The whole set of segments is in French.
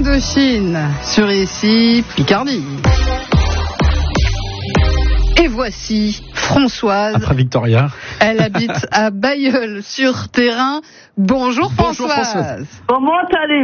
Indochine sur ici Picardie. Et voici Françoise. Après Victoria. Elle habite à Bailleul-sur-Terrain. Bonjour Françoise. Comment allez-vous ?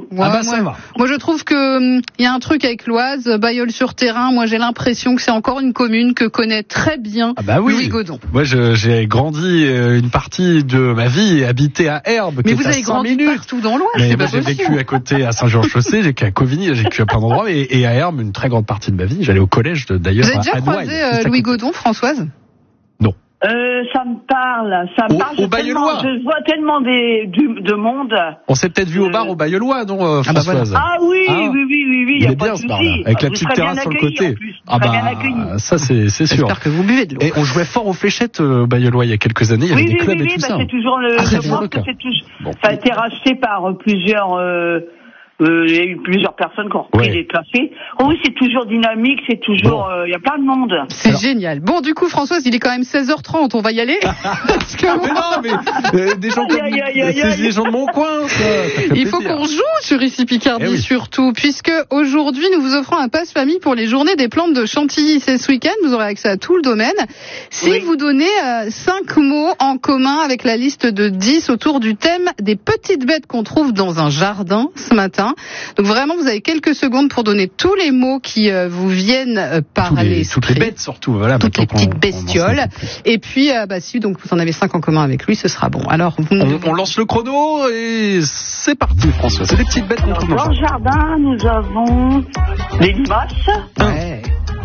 Ça va. Moi je trouve que y a un truc avec l'Oise, Bailleul-sur-Terrain. Moi j'ai l'impression que c'est encore une commune que connaît très bien Louis Godon. Moi j'ai grandi une partie de ma vie et habité à Herbe. Mais vous avez grandi partout dans l'Oise, c'est pas possible. J'ai vécu à côté à Saint-Jean-Chaussée, j'ai vécu à Covigny, j'ai vécu à plein d'endroits et à Herbe une très grande partie de ma vie. J'allais au collège d'ailleurs. Vous avez déjà croisé Louis Godon, Françoise ? Non. Ça me parle. Au Bailleullois. Je vois tellement de monde. On s'est peut-être vu au bar au Bailleullois, non, Françoise? Oui. Il est bien ce bar-là, avec la petite terrasse sur le côté. Ça c'est sûr. J'espère que vous buvez de l'eau. Et on jouait fort aux fléchettes au Bailleullois il y a quelques années. Il y avait des clubs et tout ça. C'est toujours ça a été racheté par plusieurs. Il y a eu plusieurs personnes qui ont repris les cafés. Oh oui, c'est toujours dynamique, c'est toujours... Il y a plein de monde. C'est génial. Bon, du coup, Françoise, il est quand même 16h30, on va y aller. Parce que des gens comme... C'est les gens de mon coin, ça il faut qu'on joue sur ici Picardie, surtout, puisque aujourd'hui, nous vous offrons un passe famille pour les journées des plantes de Chantilly. C'est ce week-end, vous aurez accès à tout le domaine. Si vous donnez 5 mots en commun avec la liste de 10 autour du thème des petites bêtes qu'on trouve dans un jardin ce matin. Donc vraiment, vous avez quelques secondes pour donner tous les mots qui vous viennent par l'esprit. Toutes les bêtes surtout, voilà. Toutes les petites bestioles. Et puis, si donc vous en avez 5 en commun avec lui, ce sera bon. Alors, on lance le chrono et c'est parti, François. C'est des petites bêtes qu'on trouve dans le jardin. Nous avons des limaces. Ouais.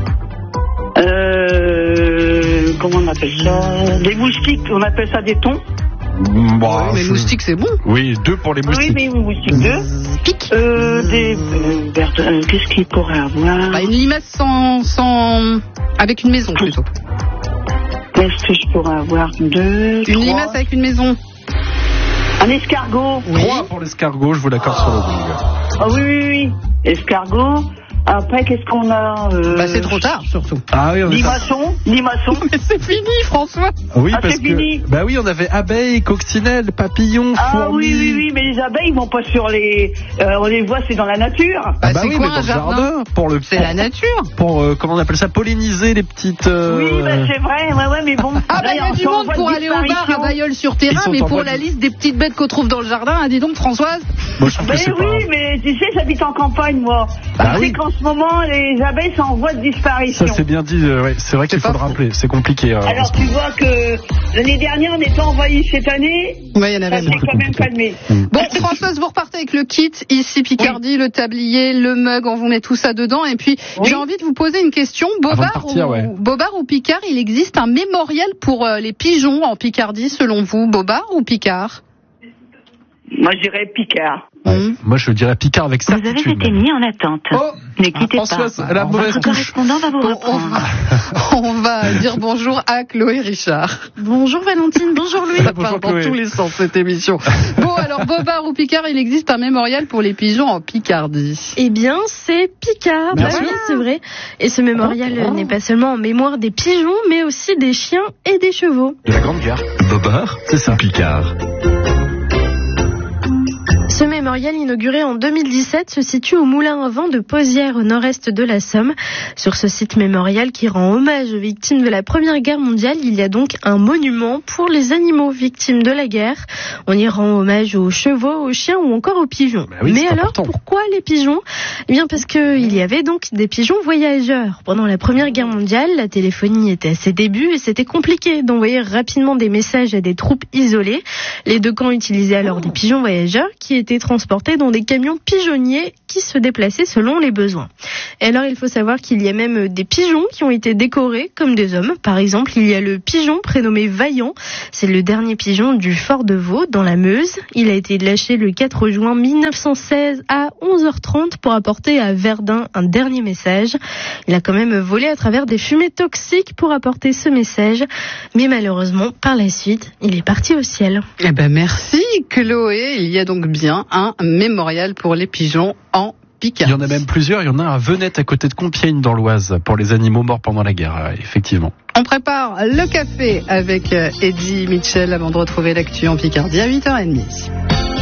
Comment on appelle ça ? Des moustiques. On appelle ça des thons. Mais moustiques, c'est bon. Oui, 2 pour les moustiques. Oui, mais moustiques 2. Pique. Qu'est-ce qu'il pourrait avoir ? Une limace sans... avec une maison, plutôt. Qu'est-ce que je pourrais avoir ? 2, 3. Une limace avec une maison. Un escargot. 3 pour l'escargot, je vous l'accorde sur le bout. Oui. Escargot. Après, qu'est-ce qu'on a c'est trop tard, surtout. Limaçon. Mais c'est fini, François. Oui, parce c'est fini. que oui, on avait abeilles, coccinelles, papillons, fourmis. Oui, mais les abeilles, ils vont pas sur les. On les voit, c'est dans la nature. C'est quoi mais un jardin c'est la nature. Pour comment on appelle ça, polliniser les petites. Oui, c'est vrai. Ouais, mais bon. Il y a du monde pour aller au bar à Bailleul-sur-Terrain, mais pour la liste des petites bêtes qu'on trouve dans le jardin, dis donc, Françoise. Moi, je trouve que c'est mais tu sais, j'habite en campagne, moi. En ce moment, les abeilles sont en voie de disparition. Ça, c'est bien dit. C'est vrai qu'il faut le rappeler. C'est compliqué. Alors, tu vois que l'année dernière, on était envahis. Cette année, il y en avait ça s'est quand même calmé. Bon, Françoise, vous repartez avec le kit. Ici, Picardie, le tablier, le mug. On vous met tout ça dedans. Et puis, j'ai envie de vous poser une question. Bobard ou Picard, il existe un mémorial pour les pigeons en Picardie, selon vous. Bobard ou Picard ? Moi, je dirais Picard. Moi, je dirais Picard avec certitude. Vous avez été mis en attente. Ne quittez Françoise, pas. La mauvaise Votre correspondant va vous reprendre. On va dire bonjour à Chloé Richard. Bonjour Valentine, bonjour Louis. Ça part dans tous les sens, cette émission. Bon, alors, Bobard ou Picard, il existe un mémorial pour les pigeons en Picardie. Eh bien, c'est Picard. Oui, c'est vrai. Et ce mémorial n'est pas seulement en mémoire des pigeons, mais aussi des chiens et des chevaux. De la Grande Guerre. Bobard, c'est ça. Picard. Ce mémorial, inauguré en 2017, se situe au Moulin à Vent de Pozières, au nord-est de la Somme. Sur ce site mémorial qui rend hommage aux victimes de la Première Guerre mondiale, il y a donc un monument pour les animaux victimes de la guerre. On y rend hommage aux chevaux, aux chiens ou encore aux pigeons. Mais alors, pourquoi les pigeons ? Eh bien, parce qu'il y avait donc des pigeons voyageurs. Pendant la Première Guerre mondiale, la téléphonie était à ses débuts et c'était compliqué d'envoyer rapidement des messages à des troupes isolées. Les deux camps utilisaient alors des pigeons voyageurs qui étaient transportés dans des camions pigeonniers qui se déplaçaient selon les besoins. Et alors, il faut savoir qu'il y a même des pigeons qui ont été décorés comme des hommes. Par exemple, il y a le pigeon prénommé Vaillant. C'est le dernier pigeon du Fort de Vaux, dans la Meuse. Il a été lâché le 4 juin 1916 à 11h30 pour apporter à Verdun un dernier message. Il a quand même volé à travers des fumées toxiques pour apporter ce message. Mais malheureusement, par la suite, il est parti au ciel. Eh ben, merci Chloé. Il y a donc bien un mémorial pour les pigeons en Picardie. Il y en a même plusieurs. Il y en a à Venette, à côté de Compiègne, dans l'Oise, pour les animaux morts pendant la guerre, effectivement. On prépare le café avec Eddie Mitchell avant de retrouver l'actu en Picardie à 8h30.